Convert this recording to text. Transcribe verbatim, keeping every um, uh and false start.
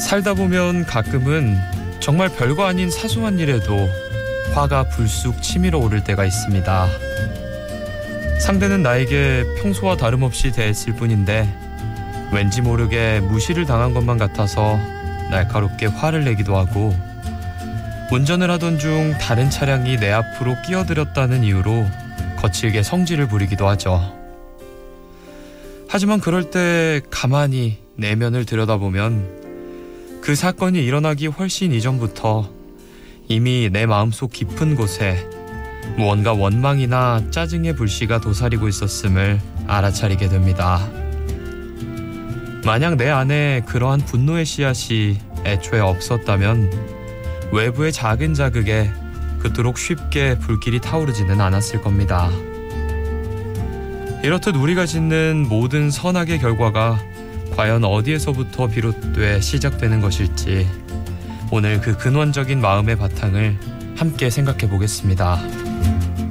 살다 보면 가끔은 정말 별거 아닌 사소한 일에도 화가 불쑥 치밀어 오를 때가 있습니다. 상대는 나에게 평소와 다름없이 대했을 뿐인데 왠지 모르게 무시를 당한 것만 같아서 날카롭게 화를 내기도 하고, 운전을 하던 중 다른 차량이 내 앞으로 끼어들었다는 이유로 거칠게 성질을 부리기도 하죠. 하지만 그럴 때 가만히 내면을 들여다보면 그 사건이 일어나기 훨씬 이전부터 이미 내 마음속 깊은 곳에 무언가 원망이나 짜증의 불씨가 도사리고 있었음을 알아차리게 됩니다. 만약 내 안에 그러한 분노의 씨앗이 애초에 없었다면 외부의 작은 자극에 그토록 쉽게 불길이 타오르지는 않았을 겁니다. 이렇듯 우리가 짓는 모든 선악의 결과가 과연 어디에서부터 비롯돼 시작되는 것일지, 오늘 그 근원적인 마음의 바탕을 함께 생각해 보겠습니다.